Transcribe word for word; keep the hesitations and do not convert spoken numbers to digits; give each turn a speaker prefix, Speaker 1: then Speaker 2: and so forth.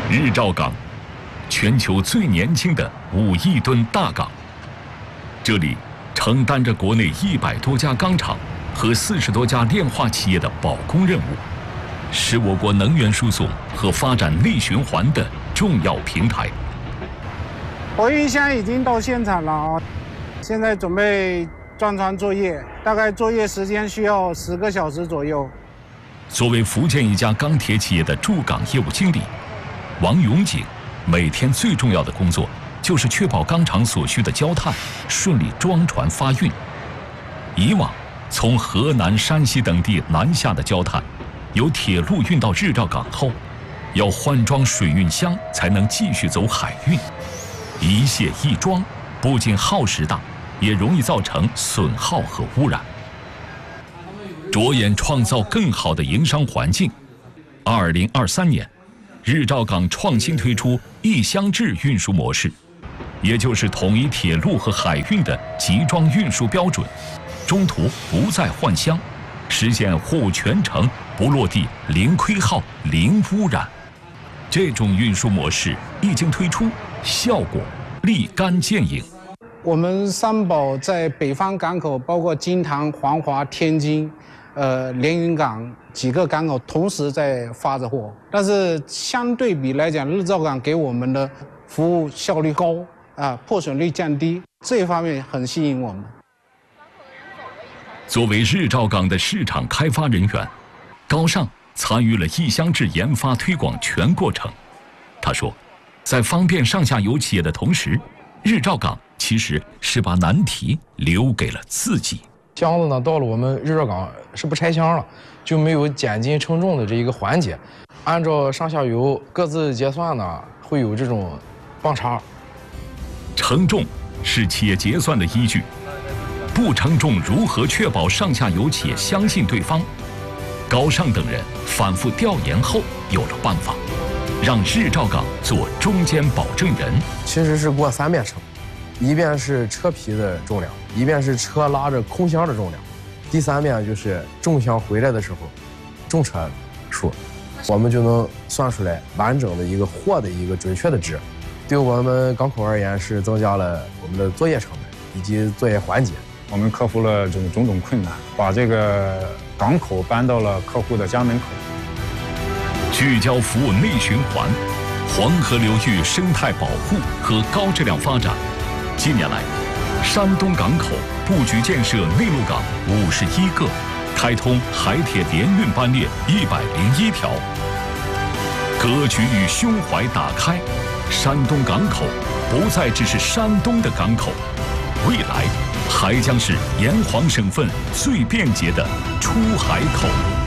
Speaker 1: 日照港，全球最年轻的五亿吨大港。这里承担着国内一百多家钢厂和四十多家炼化企业的保供任务，是我国能源输送和发展内循环的重要平台。
Speaker 2: 货运箱已经到现场了啊，现在准备装船作业，大概作业时间需要十个小时左右。
Speaker 1: 作为福建一家钢铁企业的驻港业务经理，王永景每天最重要的工作就是确保钢厂所需的焦炭顺利装船发运。以往从河南、山西等地南下的焦炭，由铁路运到日照港后，要换装水运箱才能继续走海运。一卸一装，不仅耗时大，也容易造成损耗和污染。着眼创造更好的营商环境，二零二三年，日照港创新推出一箱制运输模式，也就是统一铁路和海运的集装运输标准，中途不再换箱，实现货物全程不落地、零亏耗、零污染。这种运输模式一经推出，效果立竿见影。
Speaker 2: 我们三宝在北方港口，包括金塘、黄华、天津。呃，连云港几个港口同时在发着货，但是相对比来讲，日照港给我们的服务效率高啊，破损率降低，这一方面很吸引我们。
Speaker 1: 作为日照港的市场开发人员，高尚参与了一箱制研发推广全过程。他说，在方便上下游企业的同时，日照港其实是把难题留给了自己。
Speaker 3: 箱子呢，到了我们日照港是不拆箱了，就没有减斤称重的这一个环节。按照上下游各自结算呢，会有这种磅差。
Speaker 1: 称重是企业结算的依据，不称重如何确保上下游企业相信对方？高尚等人反复调研后有了办法，让日照港做中间保证人。
Speaker 3: 其实是过三遍称。一遍是车皮的重量，一遍是车拉着空箱的重量，第三遍就是重箱回来的时候，重车数，我们就能算出来完整的一个货的一个准确的值。对我们港口而言，是增加了我们的作业成本以及作业环节。
Speaker 4: 我们克服了这种种种困难，把这个港口搬到了客户的家门口。
Speaker 1: 聚焦服务内循环，黄河流域生态保护和高质量发展。近年来，山东港口布局建设内陆港五十一个，开通海铁联运班列一百零一条。格局与胸怀打开，山东港口不再只是山东的港口，未来还将是炎黄省份最便捷的出海口。